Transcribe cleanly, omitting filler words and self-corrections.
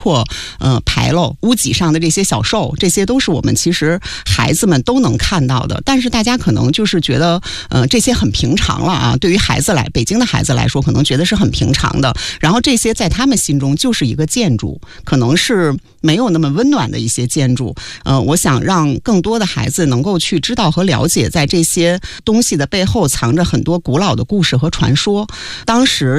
或牌楼、屋脊上的这些小兽，这些都是我们其实孩子们都能看到的。但是大家可能就是觉得这些很平常了啊，对于北京的孩子来说，可能觉得是很平常的。然后这些在他们心中就是一个建筑，可能是没有那么温暖的一些建筑。我想让更多的孩子能够去知道和了解，在这些东西的背后藏着很多古老的故事和传说。当时